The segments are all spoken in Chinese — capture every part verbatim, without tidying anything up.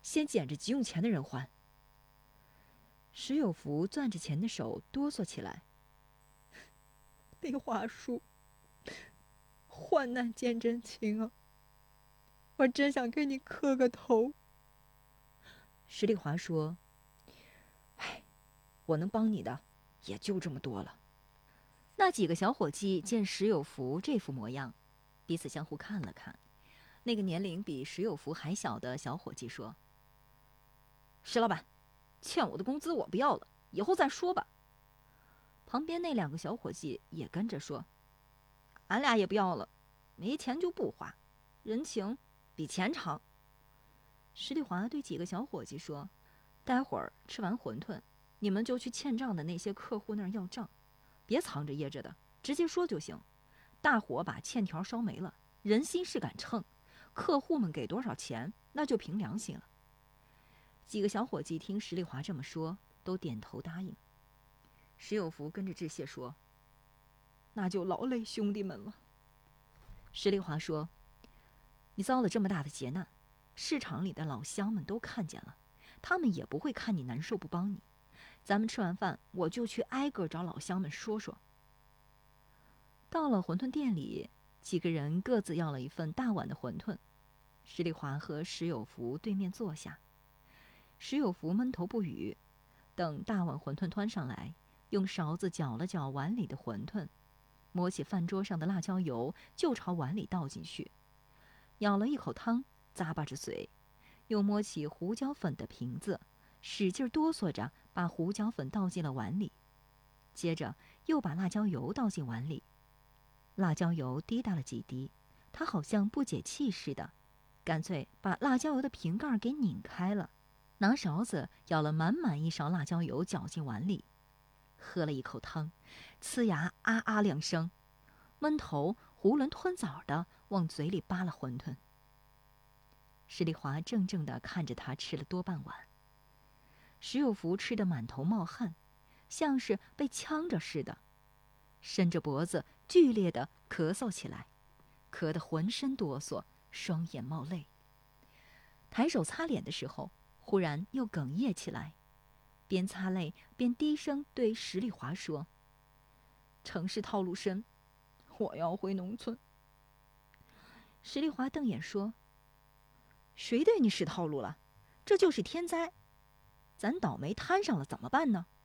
先捡着急用钱的人还。石有福攥着钱的手哆嗦起来。 那话说，患难见真情啊！我真想给你磕个头。 石丽华说：“哎，我能帮你的也就这么多了。”那几个小伙计见石有福这副模样，彼此相互看了看。那个年龄比石有福还小的小伙计说：“石老板，欠我的工资我不要了，以后再说吧。”旁边那两个小伙计也跟着说：“俺俩也不要了，没钱就不花，人情比钱长。”石丽华对几个小伙计说：“待会儿吃完馄饨，你们就去欠账的那些客户那儿要账，别藏着掖着的，直接说就行。大伙把欠条烧没了，人心是杆秤，客户们给多少钱，那就凭良心了。”几个小伙计听石丽华这么说，都点头答应。石有福跟着致谢说：“ 那就劳累兄弟们了。” 石丽华说：“你遭了这么大的劫难，市场里的老乡们都看见了，他们也不会看你难受不帮你。咱们吃完饭，我就去挨个找老乡们说说。”到了馄饨店里，几个人各自要了一份大碗的馄饨。石丽华和石有福对面坐下，石有福闷头不语，等大碗馄饨端上来，用勺子搅了搅碗里的馄饨，摸起饭桌上的辣椒油就朝碗里倒进去，舀了一口汤，咂巴着嘴，又摸起胡椒粉的瓶子，使劲哆嗦着把胡椒粉倒进了碗里，接着又把辣椒油倒进碗里。辣椒油滴答了几滴，他好像不解气似的，干脆把辣椒油的瓶盖给拧开了，拿勺子舀了满满一勺辣椒油搅进碗里，喝了一口汤，呲牙啊啊两声，闷头囫囵吞枣的往嘴里扒了馄饨。石丽华怔怔地看着他吃了多半碗。石有福吃得满头冒汗，像是被呛着似的，伸着脖子剧烈地咳嗽起来，咳得浑身哆嗦，双眼冒泪。抬手擦脸的时候，忽然又哽咽起来，边擦泪边低声对石丽华说：“城市套路深，我要回农村。”石丽华瞪眼说：“谁对你使套路了？这就是天灾，咱倒霉摊上了怎么办呢？”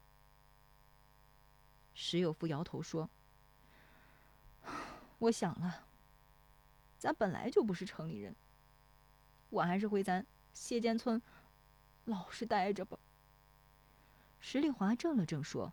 石有福摇头说：“我想了，咱本来就不是城里人，我还是回咱谢间村老实待着吧。”石丽华怔了怔说：“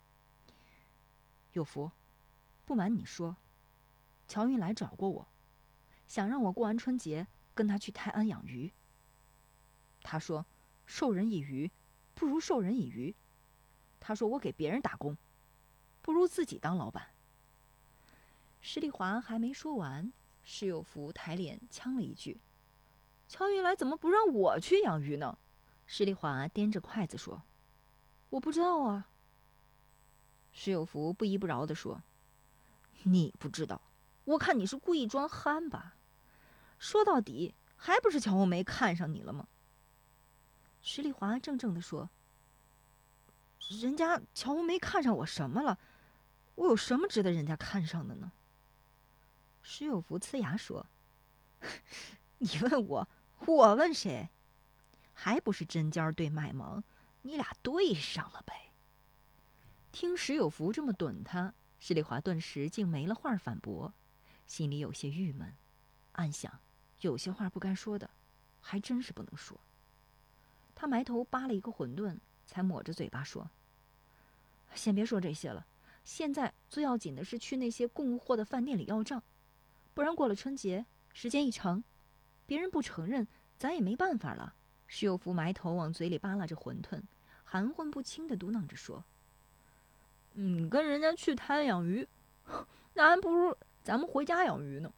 有福，不瞒你说，乔云来找过我，想让我过完春节跟他去泰安养鱼。他说授人以鱼不如授人以渔，他说我给别人打工不如自己当老板。”石丽华还没说完，石有福抬脸呛了一句：“乔云来怎么不让我去养鱼呢？”石丽华掂着筷子说：“我不知道啊。”石有福不依不饶地说：“你不知道，我看你是故意装憨吧？说到底，还不是乔红梅看上你了吗？”石丽华怔怔地说：“人家乔红梅看上我什么了？我有什么值得人家看上的呢？”石有福呲牙说：“你问我，我问谁？还不是针尖对麦芒，你俩对上了呗。”听石有福这么怼他，石丽华顿时竟没了话反驳，心里有些郁闷，暗想有些话不该说的，还真是不能说。他埋头扒了一个馄饨，才抹着嘴巴说：“先别说这些了，现在最要紧的是去那些供货的饭店里要账，不然过了春节，时间一长，别人不承认，咱也没办法了。”石有福埋头往嘴里扒拉着馄饨，含混不清地嘟囔着说：“嗯，跟人家去滩养鱼，那还不如咱们回家养鱼呢。”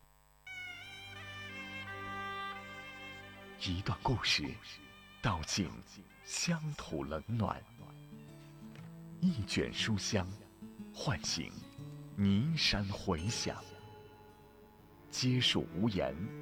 一段故事，道尽乡土冷暖；一卷书香，唤醒泥山回响。皆属无言。